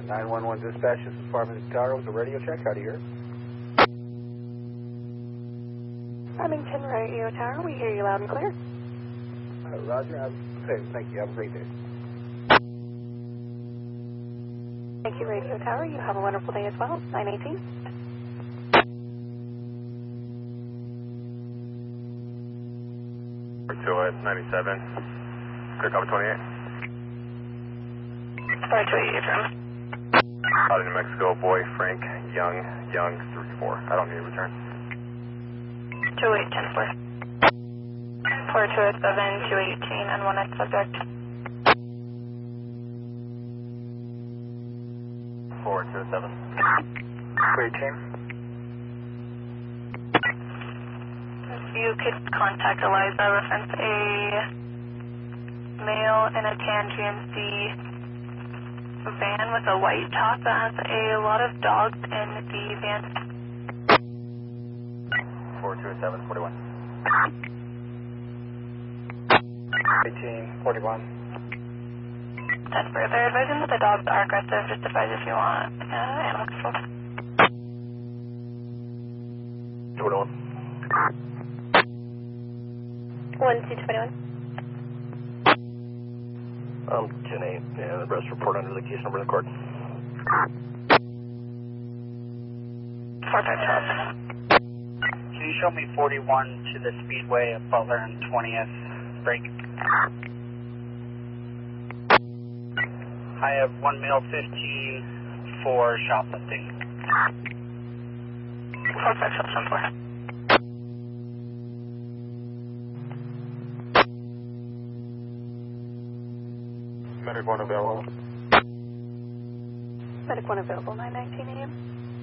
911 dispatch, this is Farmington Tower with a radio check. How do you hear? Farmington Radio Tower, we hear you loud and clear. Roger, thank you. Have a great day. Thank you, Radio Tower. You have a wonderful day as well. 918. To it, 97. Clear cover 28. 428, from. Out in New Mexico, boy, Frank, Young, 34. I don't need a return. 28, 10-4. 4207, 218, unwanted subject. 427. 218. If you could contact Eliza, reference a male in a tan GMC van with a white top that has a lot of dogs in the van. 427, 41. 1841. That's further advising that the dogs are aggressive. Just advise if you want animal control. 21. 1221. 10-8, and the rest report under the case number of the court. 4512. Can you show me 41 to the Speedway of Butler and 20th break? I have one male 15 for shoplifting. 4512. Medic 1 available. Medic 1 available, 919 AM.